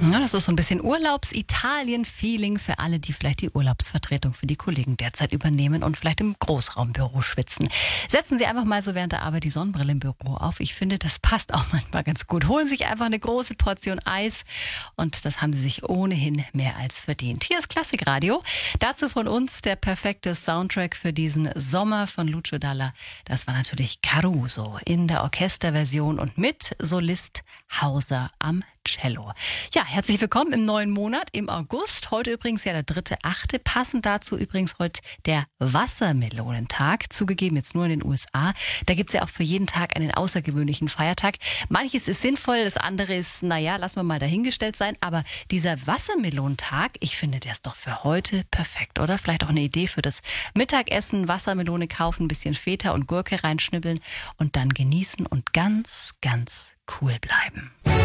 Ja, das ist so ein bisschen Urlaubs-Italien-Feeling für alle, die vielleicht die Urlaubsvertretung für die Kollegen derzeit übernehmen und vielleicht im Großraumbüro schwitzen. Setzen Sie einfach mal so während der Arbeit die Sonnenbrille im Büro auf. Ich finde, das passt auch manchmal ganz gut. Holen Sie sich einfach eine große Portion Eis und das haben Sie sich ohnehin mehr als verdient. Hier ist Klassikradio. Dazu von uns der perfekte Soundtrack für diesen Sommer von Lucio Dalla. Das war natürlich Caruso in der Orchesterversion und mit Solist Hauser am Cello. Ja, herzlich willkommen im neuen Monat, im August. Heute übrigens ja der 3.8. Passend dazu übrigens heute der Wassermelonentag. Zugegeben jetzt nur in den USA. Da gibt's ja auch für jeden Tag einen außergewöhnlichen Feiertag. Manches ist sinnvoll, das andere ist, naja, lassen wir mal dahingestellt sein. Aber dieser Wassermelonentag, ich finde, der ist doch für heute perfekt, oder? Vielleicht auch eine Idee für das Mittagessen. Wassermelone kaufen, ein bisschen Feta und Gurke reinschnibbeln und dann genießen und ganz, ganz cool bleiben.